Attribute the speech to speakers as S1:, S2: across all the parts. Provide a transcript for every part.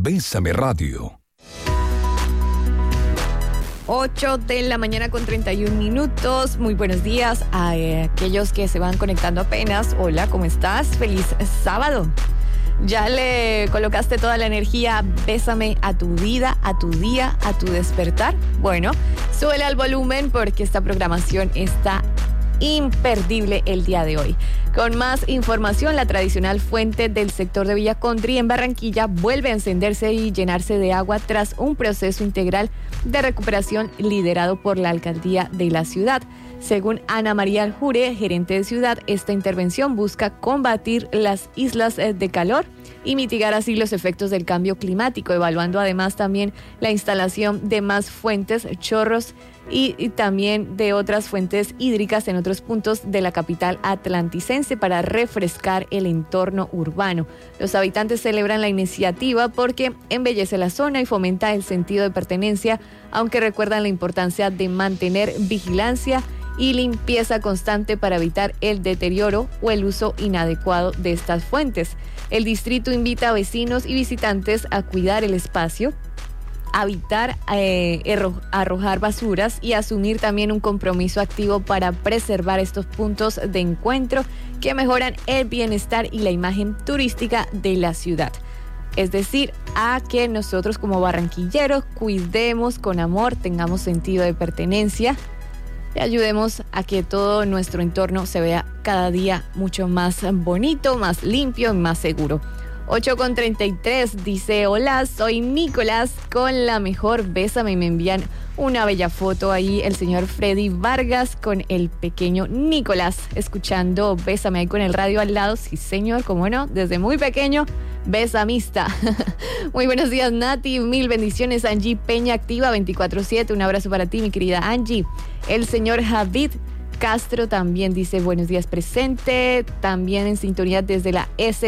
S1: Bésame Radio.
S2: 8 de la mañana con 31 minutos. Muy buenos días a aquellos que se van conectando apenas. Hola, ¿cómo estás? Feliz sábado. ¿Ya le colocaste toda la energía? Bésame a tu vida, a tu día, a tu despertar. Bueno, súbele al volumen porque esta programación está imperdible el día de hoy. Con más información, la tradicional fuente del sector de Villa Country en Barranquilla vuelve a encenderse y llenarse de agua tras un proceso integral de recuperación liderado por la alcaldía de la ciudad. Según Ana María Aljure, gerente de ciudad, esta intervención busca combatir las islas de calor y mitigar así los efectos del cambio climático, evaluando además también la instalación de más fuentes, chorros y también de otras fuentes hídricas en otros puntos de la capital atlanticense para refrescar el entorno urbano. Los habitantes celebran la iniciativa porque embellece la zona y fomenta el sentido de pertenencia, aunque recuerdan la importancia de mantener vigilancia y limpieza constante para evitar el deterioro o el uso inadecuado de estas fuentes. El distrito invita a vecinos y visitantes a cuidar el espacio, a evitar arrojar basuras y asumir también un compromiso activo para preservar estos puntos de encuentro que mejoran el bienestar y la imagen turística de la ciudad. Es decir, a que nosotros como barranquilleros cuidemos con amor, tengamos sentido de pertenencia y ayudemos a que todo nuestro entorno se vea cada día mucho más bonito, más limpio y más seguro. 8:33 dice: hola, soy Nicolás con la mejor Bésame, y me envían una bella foto ahí el señor Freddy Vargas con el pequeño Nicolás escuchando Bésame ahí con el radio al lado. Sí señor, cómo no, desde muy pequeño, besamista. Muy buenos días Nati, mil bendiciones. Angie Peña activa 24/7, un abrazo para ti mi querida Angie. El señor Javid Castro también dice buenos días presente, también en sintonía desde la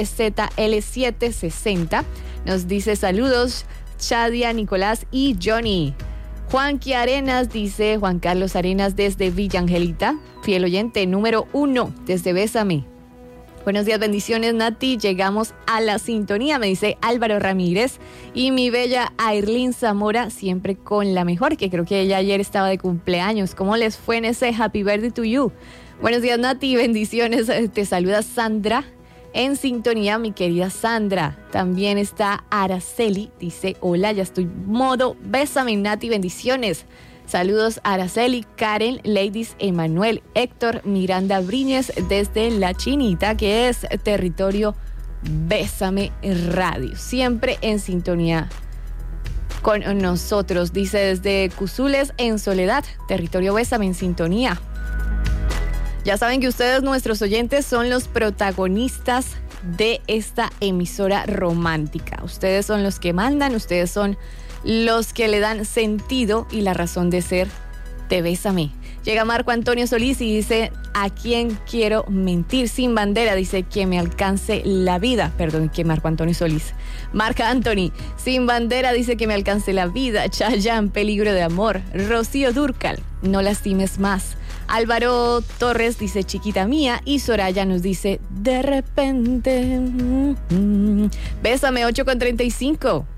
S2: SZL760. Nos dice saludos Shadia, Nicolás y Johnny. Juanqui Arenas dice, Juan Carlos Arenas desde Villa Angelita, fiel oyente número 1 desde Bésame. Buenos días, bendiciones Nati, llegamos a la sintonía, me dice Álvaro Ramírez, y mi bella Airlin Zamora, siempre con la mejor, que creo que ella ayer estaba de cumpleaños. ¿Cómo les fue en ese Happy Birthday to you? Buenos días Nati, bendiciones, te saluda Sandra, en sintonía mi querida Sandra. También está Araceli, dice hola, ya estoy modo Bésame Nati, bendiciones. Saludos a Araceli, Karen, Ladies, Emanuel, Héctor, Miranda Briñez desde La Chinita, que es territorio Bésame Radio. Siempre en sintonía con nosotros. Dice desde Cuzules en Soledad, territorio Bésame en sintonía. Ya saben que ustedes, nuestros oyentes, son los protagonistas de esta emisora romántica. Ustedes son los que mandan, ustedes son los que le dan sentido y la razón de ser de Bésame. Llega Marco Antonio Solís y dice, ¿a quién quiero mentir? Sin bandera, dice, que me alcance la vida. Perdón, que Marco Antonio Solís. Marca Anthony, sin bandera, dice que me alcance la vida. Chayanne, peligro de amor. Rocío Dúrcal, no lastimes más. Álvaro Torres dice, chiquita mía. Y Soraya nos dice, de repente. Bésame, 8:35.